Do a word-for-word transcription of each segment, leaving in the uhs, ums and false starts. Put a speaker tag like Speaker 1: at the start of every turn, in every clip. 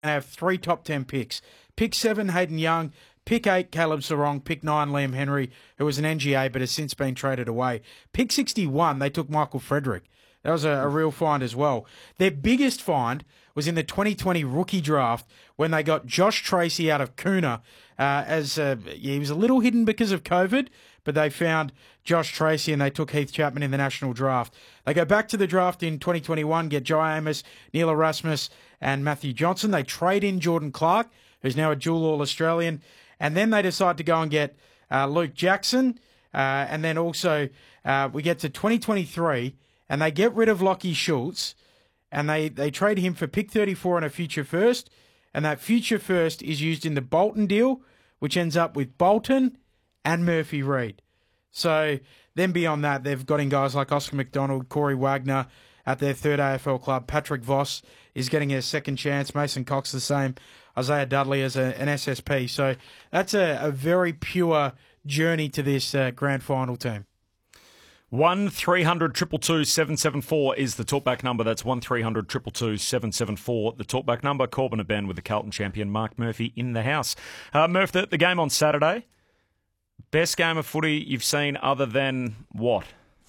Speaker 1: and have three top ten picks. Pick seven, Hayden Young. Pick eight, Caleb Sarong. Pick nine, Liam Henry, who was an N G A but has since been traded away. Pick sixty-one, they took Michael Frederick. That was a, a real find as well. Their biggest find was in the twenty twenty rookie draft when they got Josh Tracy out of Kuna. Uh, as uh, yeah, he was a little hidden because of COVID, but they found Josh Tracy and they took Heath Chapman in the national draft. They go back to the draft in twenty twenty-one, get Jai Amos, Neil Erasmus, and Matthew Johnson. They trade in Jordan Clark, who's now a dual All-Australian, and then they decide to go and get uh, Luke Jackson, uh, and then also uh, we get to twenty twenty-three, and they get rid of Lockie Schultz, and they, they trade him for pick thirty-four and a future first, and that future first is used in the Bolton deal, which ends up with Bolton and Murphy Reed. So then beyond that, they've got in guys like Oscar McDonald, Corey Wagner at their third A F L club. Patrick Voss is getting a second chance. Mason Cox the same. Isaiah Dudley as a, an S S P. So that's a, a very pure journey to this uh, grand final team.
Speaker 2: one three hundred two two two seven seven four is the talkback number. That's one three hundred two two two seven seven four. The talkback number. Corbin and Ben with the Carlton champion Mark Murphy in the house. Uh, Murph, the, the game on Saturday, best game of footy you've seen other than what?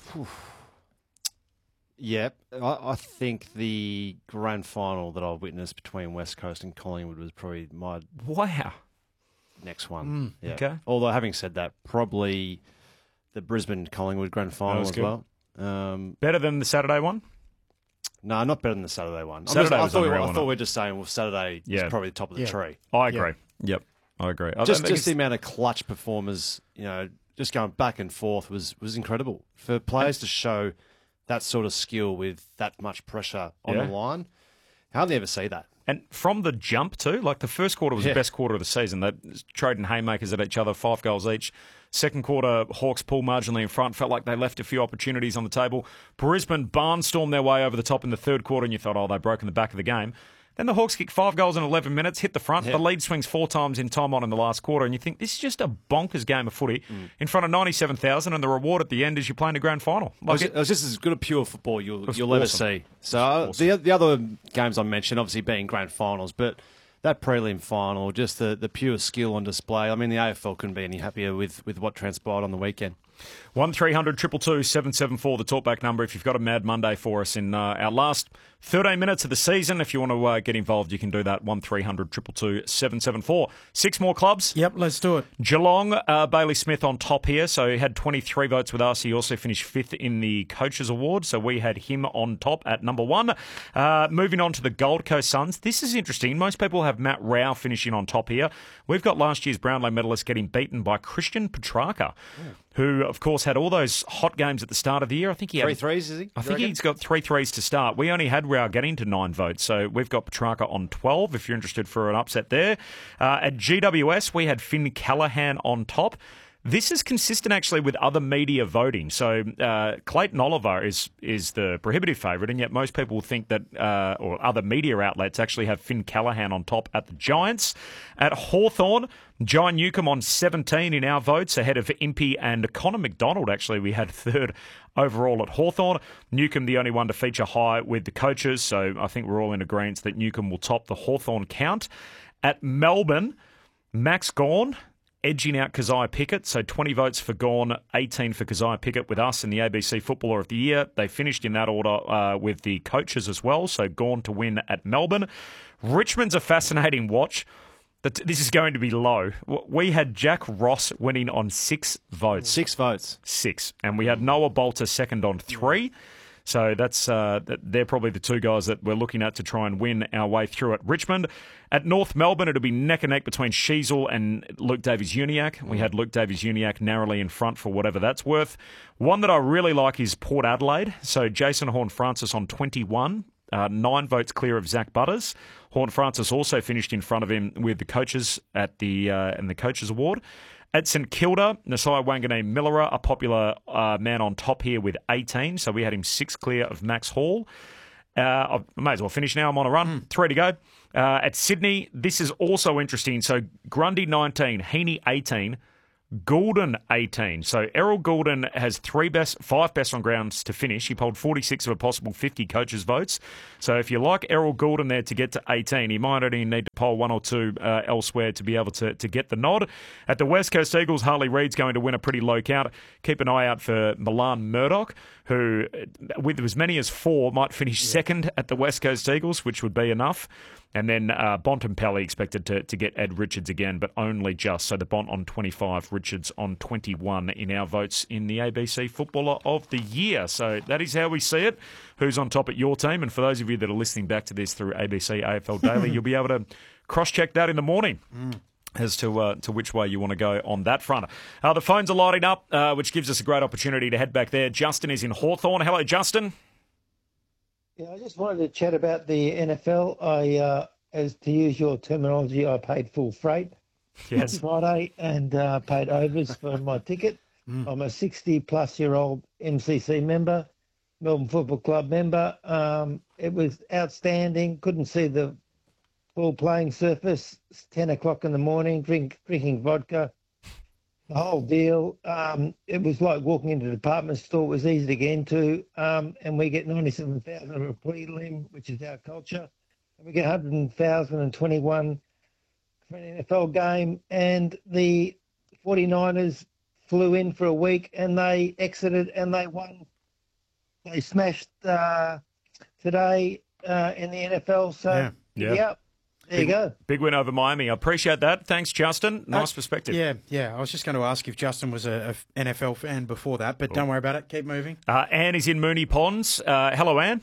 Speaker 3: Yep, I, I think the grand final that I've witnessed between West Coast and Collingwood was probably my
Speaker 2: Wow.
Speaker 3: next one.
Speaker 2: Mm,
Speaker 3: yeah.
Speaker 2: okay.
Speaker 3: Although having said that, probably the Brisbane Collingwood grand final as
Speaker 2: good.
Speaker 3: well. Um,
Speaker 2: Better than the Saturday one?
Speaker 3: no, not better than the Saturday one. I'm
Speaker 2: Saturday
Speaker 3: just, I
Speaker 2: was
Speaker 3: thought, we,
Speaker 2: unreal,
Speaker 3: I
Speaker 2: wasn't
Speaker 3: thought
Speaker 2: it?
Speaker 3: we were just saying, well, Saturday
Speaker 2: Yeah.
Speaker 3: is probably the top of the
Speaker 1: Yeah.
Speaker 3: tree.
Speaker 2: I agree. Yep, I agree. I
Speaker 3: Just,
Speaker 2: think
Speaker 3: just
Speaker 2: it's-
Speaker 3: the amount of clutch performers, you know, just going back and forth was, was incredible. For players to show that sort of skill with that much pressure on
Speaker 2: Yeah.
Speaker 3: the line, hardly ever see that.
Speaker 2: And from the jump too, like the first quarter was
Speaker 3: Yeah.
Speaker 2: the best quarter of the season. They trading haymakers at each other, five goals each. Second quarter, Hawks pulled marginally in front. Felt like they left a few opportunities on the table. Brisbane barnstormed their way over the top in the third quarter, and you thought, oh, they've broken the back of the game. Then the Hawks kick five goals in eleven minutes, hit the front.
Speaker 3: Yeah.
Speaker 2: The lead swings four times in time on in the last quarter, and you think this is just a bonkers game of footy
Speaker 3: Mm.
Speaker 2: in front of ninety-seven thousand, and the reward at the end is you're playing a grand final.
Speaker 3: It
Speaker 2: Like
Speaker 3: was,
Speaker 2: it,
Speaker 3: it was just as good a pure football you'll,
Speaker 2: was
Speaker 3: you'll ever
Speaker 2: awesome.
Speaker 3: see. So uh,
Speaker 2: awesome.
Speaker 3: the the other games I mentioned, obviously being grand finals, but that prelim final, just the, the pure skill on display. I mean, the A F L couldn't be any happier with, with what transpired on the weekend.
Speaker 2: one three hundred two two two seven seven four, the talkback number. If you've got a Mad Monday for us in uh, our last thirteen minutes of the season, if you want to uh, get involved, you can do that. one three hundred two two two seven seven four. Six more clubs.
Speaker 1: Yep, let's do it.
Speaker 2: Geelong, uh, Bailey Smith on top here. So he had twenty-three votes with us. He also finished fifth in the Coaches Award. So we had him on top at number one. Uh, moving on to the Gold Coast Suns. This is interesting. Most people have Matt Rao finishing on top here. We've got last year's Brownlow medalist getting beaten by Christian Petrarca, who, of course, had all those hot games at the start of the year. I think he had
Speaker 3: Three threes, is he?
Speaker 2: I
Speaker 3: You
Speaker 2: think
Speaker 3: reckon?
Speaker 2: he's got three threes to start. We only had Rao getting to nine votes, so we've got Petrarca on twelve, if you're interested for an upset there. Uh, at G W S, we had Finn Callahan on top. This is consistent, actually, with other media voting. So uh, Clayton Oliver is is the prohibitive favourite, and yet most people think that, uh, or other media outlets actually have Finn Callahan on top at the Giants. At Hawthorn, John Newcomb on seventeen in our votes, ahead of Impey and Connor McDonald. Actually, we had third overall at Hawthorn. Newcomb, the only one to feature high with the coaches, so I think we're all in agreement that Newcomb will top the Hawthorn count. At Melbourne, Max Gawn edging out Keziah Pickett, so twenty votes for Gawn, eighteen for Keziah Pickett with us in the A B C Footballer of the Year. They finished in that order uh, with the coaches as well, so Gawn to win at Melbourne. Richmond's a fascinating watch. This is going to be low. We had Jack Ross winning on six votes.
Speaker 3: Six votes.
Speaker 2: Six. And we had Noah Bolter second on three. So that's uh, they're probably the two guys that we're looking at to try and win our way through at Richmond. At North Melbourne, it'll be neck and neck between Sheasel and Luke Davies-Uniacke. We had Luke Davies-Uniacke narrowly in front for whatever that's worth. One that I really like is Port Adelaide. So Jason Horne-Francis on twenty-one. Uh, nine votes clear of Zach Butters. Horne-Francis also finished in front of him with the coaches at the uh, in the Coaches Award. At St Kilda, Nasai Wanganeen-Millera, a popular uh, man on top here with eighteen. So we had him six clear of Max Hall. Uh, I may as well finish now. I'm on a run. Mm. Three to go. Uh, at Sydney, this is also interesting. So Grundy nineteen, Heaney eighteen, Goulden eighteen. So Errol Goulden has three best, five best on grounds to finish. He polled forty-six of a possible fifty coaches' votes. So if you like Errol Goulden there to get to eighteen, he might only need to poll one or two uh, elsewhere to be able to, to get the nod. At the West Coast Eagles, Harley Reid's going to win a pretty low count. Keep an eye out for Milan Murdoch, who, with as many as four, might finish yeah. second at the West Coast Eagles, which would be enough. And then uh, Bontempelli expected to, to get Ed Richards again, but only just. So the Bont on twenty-five, Richards on twenty-one in our votes in the A B C Footballer of the Year. So that is how we see it. Who's on top at your team? And for those of you that are listening back to this through A B C A F L Daily, you'll be able to cross-check that in the morning. Mm. As to uh, to which way you want to go on that front. Uh, the phones are lighting up, uh, which gives us a great opportunity to head back there. Justin is in Hawthorn. Hello, Justin.
Speaker 4: Yeah, I just wanted to chat about the N F L. I, uh, as to use your terminology, I paid full freight
Speaker 2: yes.
Speaker 4: Friday and uh, paid overs for my ticket. Mm. I'm a sixty-plus-year-old M C C member, Melbourne Football Club member. Um, it was outstanding. Couldn't see the full playing surface. It's ten o'clock in the morning, drink, drinking vodka, the whole deal. Um, it was like walking into a department store. It was easy to get into. Um, and we get ninety-seven thousand of a prelim, which is our culture. And we get one hundred thousand twenty-one for an N F L game. And the forty-niners flew in for a week and they exited and they won. They smashed uh, today uh, in the N F L. So,
Speaker 2: yeah. yeah.
Speaker 4: yeah. There you go.
Speaker 2: Big win over Miami. I appreciate that. Thanks, Justin. Nice
Speaker 1: uh,
Speaker 2: perspective.
Speaker 1: Yeah, yeah. I was just going to ask if Justin was a, a N F L fan before that, but cool. Don't worry about it. Keep moving.
Speaker 2: Uh, Anne is in Moonee Ponds. Uh, hello, Anne.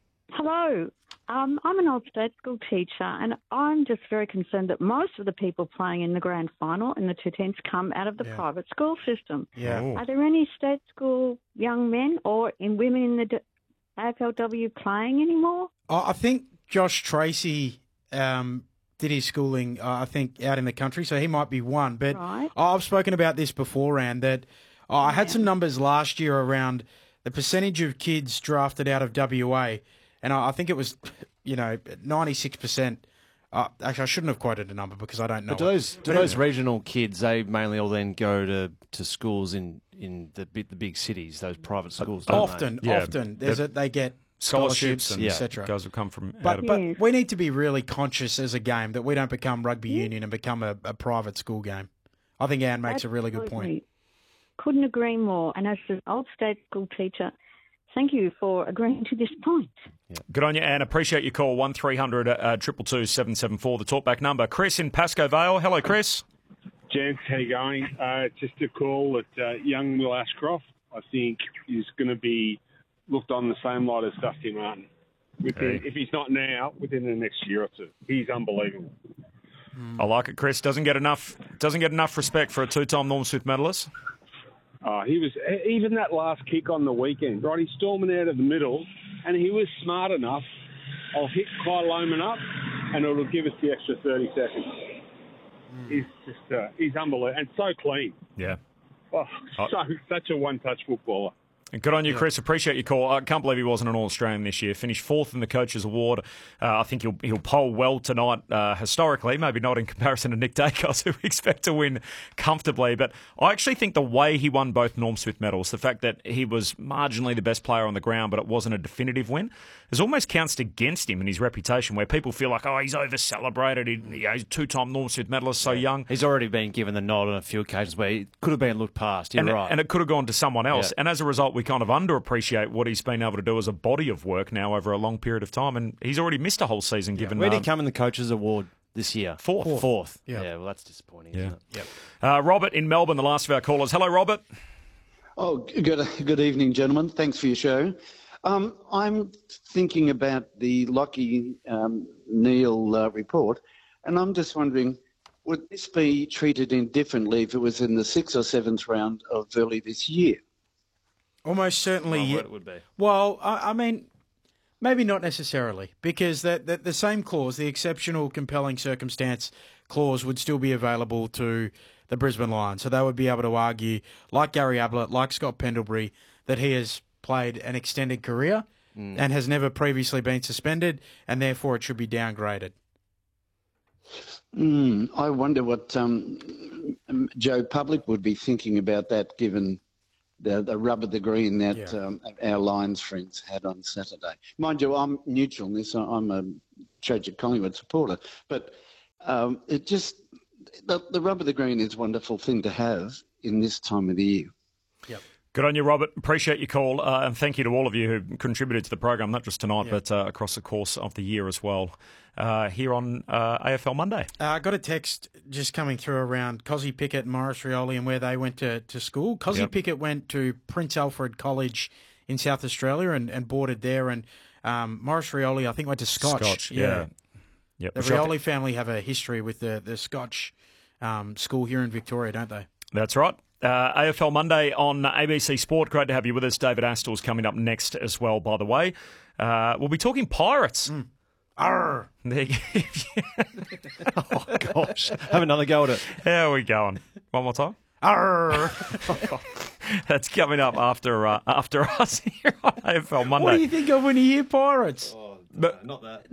Speaker 5: Hello. Um, I'm an old state school teacher, and I'm just very concerned that most of the people playing in the grand final in the two teams come out of the yeah. private school system.
Speaker 1: Yeah.
Speaker 2: Ooh.
Speaker 5: Are there any state school young men or in women in the A F L W playing anymore?
Speaker 1: Oh, I think Josh Tracy um, did his schooling, uh, I think, out in the country, so he might be one. But
Speaker 5: right.
Speaker 1: oh, I've spoken about this before, Anne, that oh, I had yeah. some numbers last year around the percentage of kids drafted out of W A, and I, I think it was, you know, ninety-six percent. Uh, actually, I shouldn't have quoted a number because I don't know.
Speaker 3: But do those, do those regional kids, they mainly all then go to, to schools in, in the big, the big cities, those private schools, don't
Speaker 1: often,
Speaker 3: they?
Speaker 1: Yeah. Often. There's a, they get scholarships, and
Speaker 2: yeah.
Speaker 1: et cetera.
Speaker 2: Guys have come from
Speaker 1: but,
Speaker 2: out of...
Speaker 1: but we need to be really conscious as a game that we don't become rugby union and become a, a private school game. I think Anne makes
Speaker 5: Absolutely.
Speaker 1: a really good point.
Speaker 5: Couldn't agree more. And as an old state school teacher, thank you for agreeing to this point.
Speaker 2: Yeah. Good on you, Anne. Appreciate your call. one three hundred two two two seven seven four, the talkback number. Chris in Pascoe Vale. Hello, Chris.
Speaker 6: Gents, how you going? Uh, just a call that uh, young Will Ashcroft, I think, is going to be looked on the same light as Dusty Martin. Within, hey. If he's not now, within the next year or two. He's unbelievable.
Speaker 2: I like it, Chris. Doesn't get enough doesn't get enough respect for a two-time Norm Smith medalist.
Speaker 6: Uh, he was even that last kick on the weekend, right? He's storming out of the middle, and he was smart enough. I'll hit Kyle Lohman up, and it'll give us the extra thirty seconds. Mm. He's just uh, he's unbelievable and so clean.
Speaker 2: Yeah.
Speaker 6: Oh, so such a one-touch footballer.
Speaker 2: Good on you, Chris. Appreciate your call. I can't believe he wasn't an All-Australian this year. Finished fourth in the Coaches' Award. Uh, I think he'll he'll poll well tonight, uh, historically, maybe not in comparison to Nick Dacos, who we expect to win comfortably. But I actually think the way he won both Norm Smith medals, the fact that he was marginally the best player on the ground, but it wasn't a definitive win, is almost counts against him and his reputation, where people feel like, oh, he's over-celebrated. He, you know, he's a two-time Norm Smith medalist, so yeah. young.
Speaker 3: He's already been given the nod on a few occasions where he could have been looked past. You're
Speaker 2: and,
Speaker 3: right.
Speaker 2: And it could have gone to someone else. Yeah. And as a result, we kind of underappreciate what he's been able to do as a body of work now over a long period of time. And he's already missed a whole season.
Speaker 3: Yeah.
Speaker 2: Given
Speaker 3: Where did
Speaker 2: um,
Speaker 3: he come in the Coaches' Award this year?
Speaker 2: Fourth.
Speaker 3: Fourth. Fourth.
Speaker 1: Yeah.
Speaker 3: yeah, well, that's disappointing,
Speaker 2: yeah.
Speaker 3: isn't it?
Speaker 2: Yep. Uh, Robert in Melbourne, the last of our callers. Hello, Robert.
Speaker 7: Oh, good, good evening, gentlemen. Thanks for your show. Um, I'm thinking about the Lockie um, Neal uh, report, and I'm just wondering, would this be treated indifferently if it was in the sixth or seventh round of early this year?
Speaker 1: Almost certainly.
Speaker 3: Well,
Speaker 1: yeah.
Speaker 3: it would be.
Speaker 1: Well, I, I mean, maybe not necessarily, because that the, the same clause, the exceptional compelling circumstance clause, would still be available to the Brisbane Lions. So they would be able to argue, like Gary Ablett, like Scott Pendlebury, that he has played an extended career mm. and has never previously been suspended, and therefore it should be downgraded.
Speaker 7: Mm, I wonder what um, um, Joe, public would be thinking about that given the, the rub of the green that
Speaker 1: Yeah.
Speaker 7: um, our Lions friends had on Saturday. Mind you, I'm neutral in this. I'm a tragic Collingwood supporter. But um, it just, the, the rub of the green is a wonderful thing to have in this time of the year.
Speaker 2: Good on you, Robert. Appreciate your call. Uh, and thank you to all of you who contributed to the program, not just tonight,
Speaker 1: Yeah.
Speaker 2: but uh, across the course of the year as well, uh, here on uh, A F L Monday.
Speaker 1: Uh, I got a text just coming through around Cozzy Pickett and Morris Rioli and where they went to, to school. Cozzy
Speaker 2: Yep.
Speaker 1: Pickett went to Prince Alfred College in South Australia and, and boarded there. And um, Morris Rioli, I think, went to Scotch.
Speaker 2: Scotch, yeah. Yep.
Speaker 1: The
Speaker 2: Which I
Speaker 1: Rioli
Speaker 2: think-
Speaker 1: family have a history with the, the Scotch um, school here in Victoria, don't they?
Speaker 2: That's right. Uh, A F L Monday on A B C Sport. Great to have you with us. David Astor's coming up next as well, by the way. Uh, we'll be talking Pirates.
Speaker 1: Mm. Arr.
Speaker 2: There you
Speaker 3: Oh, gosh. Have another go at it.
Speaker 2: How are we going? One more time.
Speaker 1: Arr.
Speaker 2: That's coming up after uh, after us here on A F L Monday.
Speaker 1: What do you think of when you hear Pirates?
Speaker 2: But-
Speaker 3: Not that.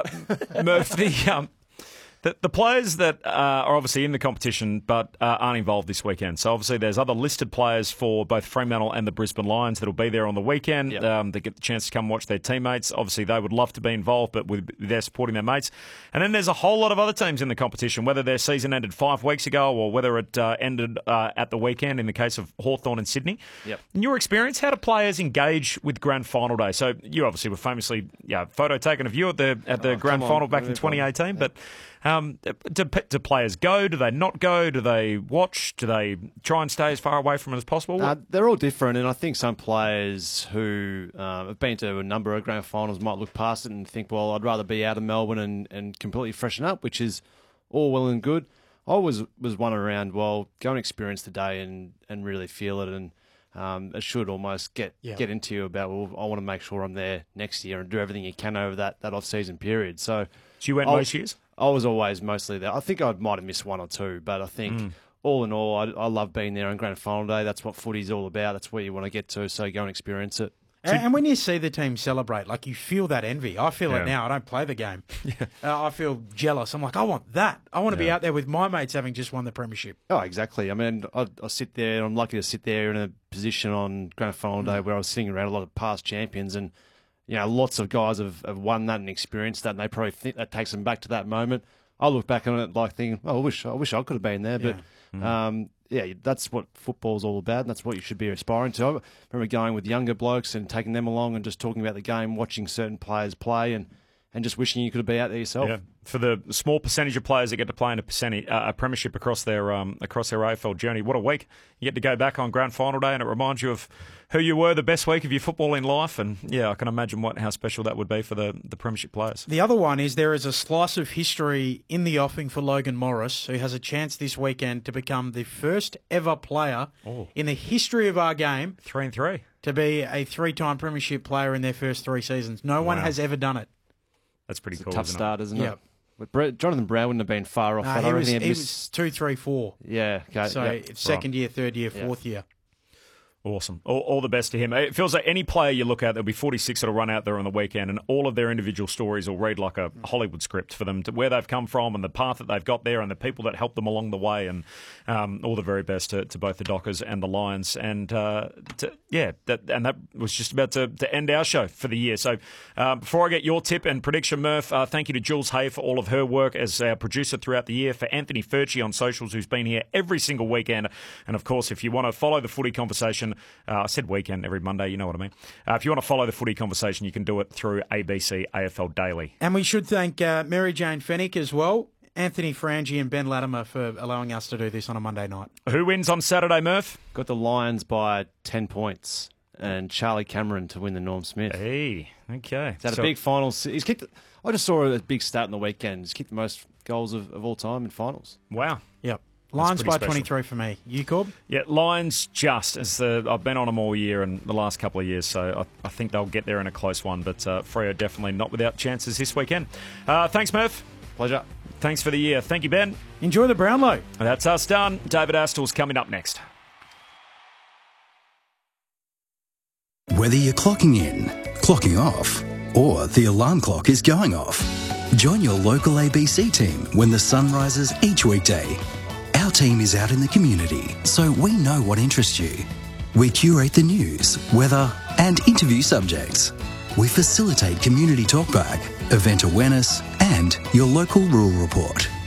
Speaker 2: Uh, Murph, the, um, the, the players that uh, are obviously in the competition but uh, aren't involved this weekend. So obviously there's other listed players for both Fremantle and the Brisbane Lions that'll be there on the weekend.
Speaker 3: Yep.
Speaker 2: Um, they get the chance to come watch their teammates. Obviously they would love to be involved, but with, they're supporting their mates. And then there's a whole lot of other teams in the competition, whether their season ended five weeks ago or whether it uh, ended uh, at the weekend in the case of Hawthorn and Sydney.
Speaker 3: Yep.
Speaker 2: In your experience, how do players engage with Grand Final Day? So you obviously were famously yeah, photo taken of you at the at the
Speaker 3: Oh,
Speaker 2: Grand
Speaker 3: come on.
Speaker 2: Final back in
Speaker 3: Everyone.
Speaker 2: twenty eighteen, but um, do, do players go? Do they not go? Do they watch? Do they try and stay as far away from it as possible?
Speaker 3: Uh, they're all different, and I think some players who um, have been to a number of grand finals might look past it and think, well, I'd rather be out of Melbourne and, and completely freshen up, which is all well and good. I was was one around, well, go and experience the day and, and really feel it, and um, it should almost get
Speaker 1: Yeah.
Speaker 3: get into you about, well, I want to make sure I'm there next year and do everything you can over that, that off-season period. So
Speaker 2: So you went
Speaker 3: I'll-
Speaker 2: most years?
Speaker 3: I was always mostly there. I think I might have missed one or two, but I think
Speaker 2: Mm.
Speaker 3: all in all, I, I love being there on Grand Final Day. That's what footy's all about. That's where you want to get to, so go and experience it.
Speaker 1: And, and when you see the team celebrate, like you feel that envy. I feel
Speaker 2: Yeah.
Speaker 1: it now. I don't play the game. Uh, I feel jealous. I'm like, I want that. I want to be
Speaker 2: Yeah.
Speaker 1: out there with my mates having just won the premiership.
Speaker 3: Oh, exactly. I mean, I, I sit there, I'm lucky to sit there in a position on Grand Final Day where I was sitting around a lot of past champions, and you know, lots of guys have, have won that and experienced that, and they probably think that takes them back to that moment. I look back on it like thinking, oh, I wish I wish I could have been there, but um, yeah, that's what football's all about, and that's what you should be aspiring to. I remember going with younger blokes and taking them along and just talking about the game, watching certain players play, and, and just wishing you could be out there yourself.
Speaker 2: Yeah. For the small percentage of players that get to play in a, percentage, uh, a premiership across their um, across their A F L journey, what a week. You get to go back on Grand Final Day and it reminds you of who you were the best week of your footballing life. And, yeah, I can imagine what how special that would be for the, the premiership players.
Speaker 1: The other one is there is a slice of history in the offing for Logan Morris, who has a chance this weekend to become the first ever player
Speaker 2: Oh.
Speaker 1: in the history of our game
Speaker 2: Three and three.
Speaker 1: to be a three-time premiership player in their first three seasons. No one
Speaker 2: Wow.
Speaker 1: has ever done it.
Speaker 2: That's pretty
Speaker 3: It's
Speaker 2: cool,
Speaker 3: a tough
Speaker 2: isn't
Speaker 3: start, isn't
Speaker 1: Yeah.
Speaker 3: it? But Brett, Jonathan Brown wouldn't have been far off.
Speaker 1: Uh,
Speaker 3: that. I
Speaker 1: he
Speaker 3: don't
Speaker 1: was,
Speaker 3: think
Speaker 1: he
Speaker 3: he'd
Speaker 1: was
Speaker 3: miss-
Speaker 1: two, three, four.
Speaker 3: Yeah, okay.
Speaker 1: So
Speaker 3: yeah.
Speaker 1: it's second year, third year, fourth year.
Speaker 2: Awesome. All, all the best to him. It feels like any player you look at, there'll be forty-six that'll run out there on the weekend, and all of their individual stories will read like a Hollywood script for them, to where they've come from and the path that they've got there and the people that helped them along the way. And um, all the very best to, to both the Dockers and the Lions. And uh, to, yeah, that, and that was just about to, to end our show for the year. So uh, before I get your tip and prediction, Murph, uh, thank you to Jules Hay for all of her work as our producer throughout the year, for Anthony Furchi on socials, who's been here every single weekend. And of course, if you want to follow the footy conversation, uh, I said weekend, every Monday, you know what I mean. Uh, if you want to follow the footy conversation, you can do it through A B C A F L Daily.
Speaker 1: And we should thank uh, Mary Jane Fennick as well, Anthony Frangi and Ben Latimer for allowing us to do this on a Monday night.
Speaker 2: Who wins on Saturday, Murph?
Speaker 3: Got the Lions by ten points, and Charlie Cameron to win the Norm Smith.
Speaker 2: Hey, okay.
Speaker 3: He's had
Speaker 2: So-
Speaker 3: a big finals. He's kicked. I just saw a big stat in the weekend. He's kicked the most goals of, of all time in finals.
Speaker 2: Wow.
Speaker 1: Yep. Lions
Speaker 2: pretty
Speaker 1: by
Speaker 2: special.
Speaker 1: twenty-three for me. You, Corb?
Speaker 2: Yeah, Lions just as the I've been on them all year and the last couple of years, so I, I think they'll get there in a close one. But uh, Freo definitely not without chances this weekend. Uh, thanks, Murph.
Speaker 3: Pleasure.
Speaker 2: Thanks for the year. Thank you, Ben.
Speaker 1: Enjoy the Brownlow.
Speaker 2: That's us done. David Astor's coming up next.
Speaker 8: Whether you're clocking in, clocking off, or the alarm clock is going off, join your local A B C team when the sun rises each weekday. Our Our team is out in the community, so we know what interests you. We curate the news, weather, and interview subjects. We facilitate community talkback, event awareness, and your local rural report.